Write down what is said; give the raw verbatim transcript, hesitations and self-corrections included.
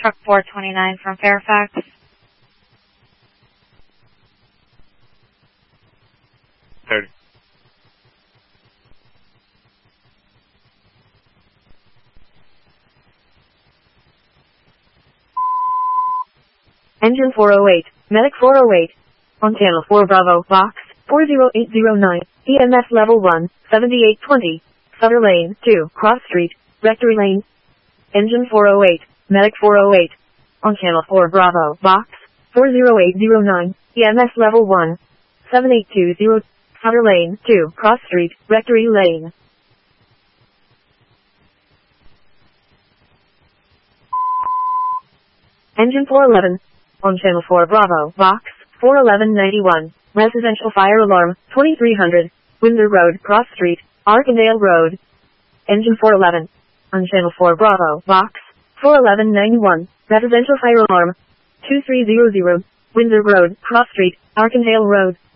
Truck four twenty-nine from Fairfax. thirty. Engine four oh eight, Medic four oh eight. On channel four Bravo, box four zero eight zero nine, E M S level one, seventy-eight twenty, Sutter Lane, two, Cross Street, Rectory Lane. Engine four oh eight, Medic four oh eight. On channel four Bravo, box four zero eight zero nine, E M S level one, seven eight two zero, Sutter Lane, two, Cross Street, Rectory Lane. Engine four eleven. On channel four Bravo, box four eleven ninety-one, residential fire alarm, twenty-three hundred, Windsor Road, Cross Street, Arkandale Road. Engine four eleven. On channel four Bravo, box four eleven ninety-one, residential fire alarm, two three zero zero, Windsor Road, Cross Street, Arkandale Road.